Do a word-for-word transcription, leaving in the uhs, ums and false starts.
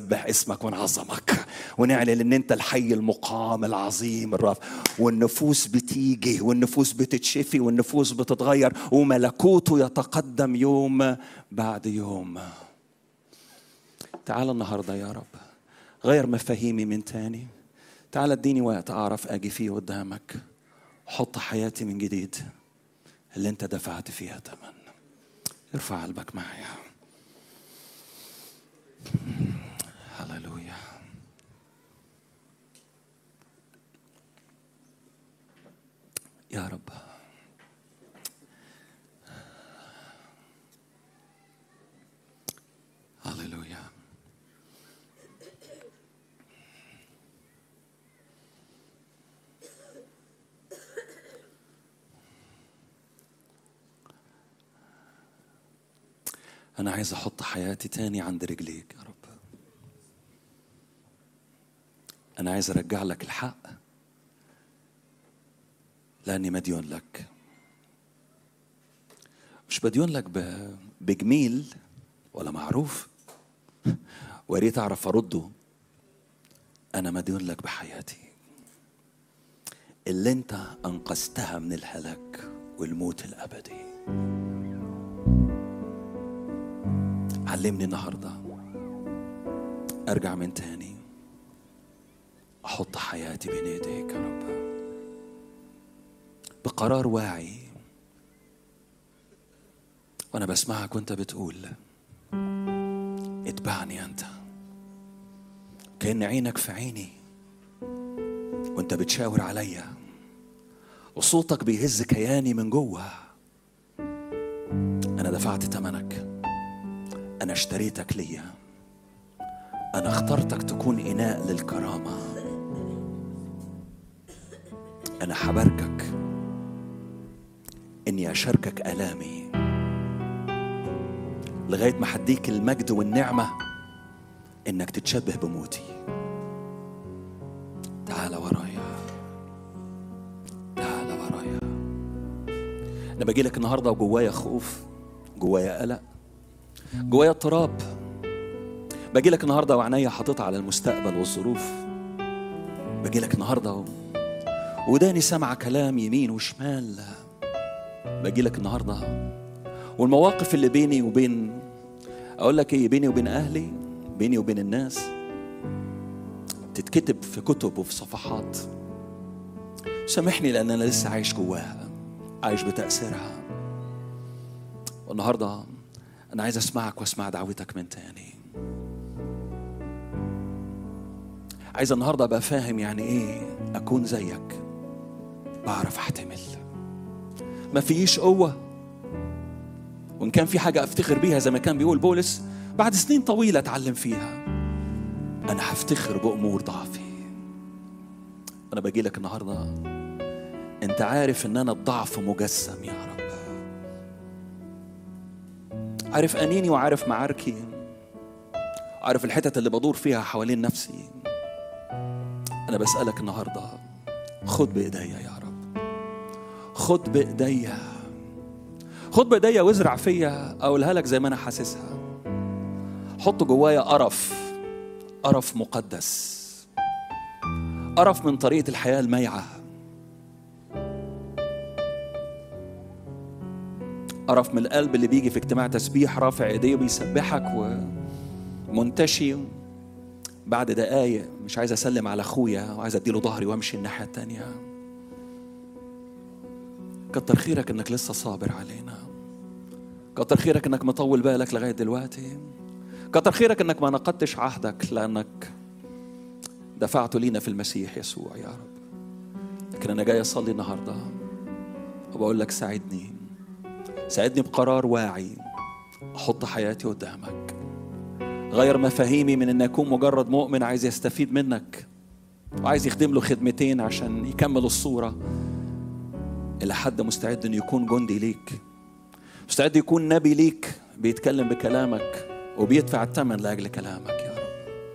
نسبح اسمك ونعظمك ونعلن ان انت الحي المقام العظيم الرافع، والنفوس بتيجي والنفوس بتتشفي والنفوس بتتغير وملكوته يتقدم يوم بعد يوم. تعال النهارده يا رب غير مفاهيمي من تاني. تعال اديني وقت اعرف اجي فيه قدامك، حط حياتي من جديد اللي انت دفعت فيها ثمن. ارفع قلبك معايا. هللويا. يا رب هللويا. أنا عايز أحط حياتي تاني عند رجليك يا رب. أنا عايز أرجع لك الحق لأني مديون لك. مش مديون لك بجميل ولا معروف وريت أعرف أرده. أنا مديون لك بحياتي اللي أنت أنقذتها من الهلاك والموت الأبدي. علمني النهاردة أرجع من تاني أحط حياتي بين يديك يا رب بقرار واعي، وأنا بسمعك وأنت بتقول اتبعني أنت، كأن عينك في عيني وأنت بتشاور عليا وصوتك بيهز كياني من جوه. أنا دفعت ثمنك، أنا اشتريتك ليا، أنا اخترتك تكون إناء للكرامة. أنا حباركك إني أشاركك آلامي لغاية ما حديك المجد والنعمة إنك تتشبه بموتي. تعال ورايا، تعال ورايا. أنا بجيلك النهاردة وجوايا خوف، جوايا قلق، جوايا اضطراب. بجيلك النهاردة وعناية حاططها على المستقبل والظروف. بجيلك النهاردة و... وداني سمع كلام يمين وشمال. بجيلك النهاردة والمواقف اللي بيني وبين، أقول لك إيه، بيني وبين أهلي، بيني وبين الناس، تتكتب في كتب وفي صفحات. سامحني لأن أنا لسه عايش جواها، عايش بتأثيرها. والنهاردة أنا عايز أسمعك وأسمع دعوتك من تاني. عايز النهاردة أبقى فاهم يعني إيه أكون زيك، بعرف أحتمل، ما فيش قوة. وإن كان في حاجة أفتخر بيها زي ما كان بيقول بولس بعد سنين طويلة أتعلم فيها، أنا هفتخر بأمور ضعفي. أنا بجيلك النهاردة أنت عارف إن أنا الضعف مجسم يا رب، عارف أنيني وعارف معاركي، عارف الحتت اللي بدور فيها حوالين نفسي. أنا بسألك النهاردة خد بإيديا يا رب، خد بإيديا، خد بإيديا وازرع فيا، أقولها لك زي ما أنا حاسسها. حط جوايا قرف، قرف مقدس، قرف من طريقة الحياة الميعة، قرف من القلب اللي بيجي في اجتماع تسبيح رافع ايديه بيسبحك ومنتشي، بعد دقايق مش عايز اسلم على اخويا وعايز اديله ظهري وامشي الناحية التانية. كتر خيرك انك لسه صابر علينا، كتر خيرك انك مطول بالك لغاية دلوقتي، كتر خيرك انك ما نقضتش عهدك لانك دفعته لينا في المسيح يسوع يا رب. لكن انا جاي اصلي النهارده وبقول لك ساعدني، ساعدني بقرار واعي احط حياتي قدامك. غير مفاهيمي من ان اكون مجرد مؤمن عايز يستفيد منك وعايز يخدم له خدمتين عشان يكمل الصورة، الى حد مستعد انه يكون جندي ليك، مستعد يكون نبي ليك بيتكلم بكلامك وبيدفع الثمن لاجل كلامك.